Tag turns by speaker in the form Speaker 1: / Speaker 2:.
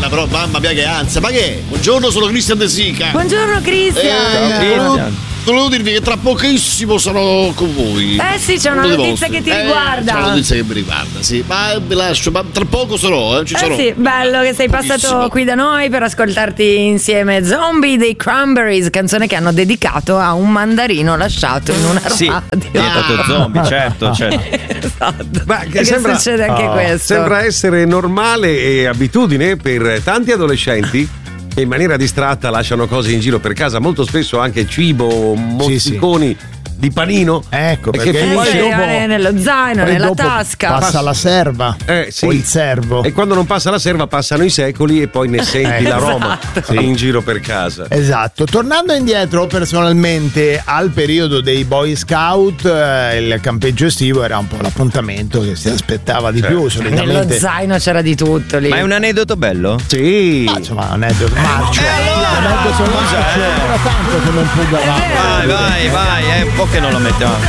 Speaker 1: Anna, però mamma mia che ansia. Ma che è? Buongiorno, sono Cristian De Sica.
Speaker 2: Buongiorno Cristian.
Speaker 1: Volevo dirvi che tra pochissimo sarò con voi.
Speaker 2: Sì, c'è una notizia che ti riguarda.
Speaker 1: C'è una notizia che mi riguarda, sì. Ma vi lascio, ma tra poco sarò, ci sarò.
Speaker 2: Sì, bello che sei passato qui da noi per ascoltarti insieme Zombie dei Cranberries, canzone che hanno dedicato a un mandarino lasciato in una radio.
Speaker 3: Sì, è diventato zombie, certo.
Speaker 2: Esatto.
Speaker 4: Ma che sembra,
Speaker 2: succede anche questo.
Speaker 4: Sembra essere normale e abitudine per tanti adolescenti che in maniera distratta lasciano cose in giro per casa, molto spesso anche cibo, mozziconi di panino.
Speaker 5: Ecco,
Speaker 4: perché
Speaker 5: poi dopo
Speaker 2: nello zaino, nella tasca.
Speaker 5: Passa la serva
Speaker 4: sì.
Speaker 5: o il servo.
Speaker 4: E quando non passa la serva passano i secoli e poi ne senti l'aroma in giro per casa.
Speaker 5: Esatto. Tornando indietro personalmente al periodo dei Boy Scout, il campeggio estivo era un po' l'appuntamento che si aspettava di più. Solitamente
Speaker 2: nello zaino c'era di tutto lì.
Speaker 3: Ma è un aneddoto bello?
Speaker 4: Sì.
Speaker 5: Ma insomma, aneddoto marcio. Aneddoto marcio. Era tanto che non pugavamo.
Speaker 3: Vai, è un po' che non lo mettiamo.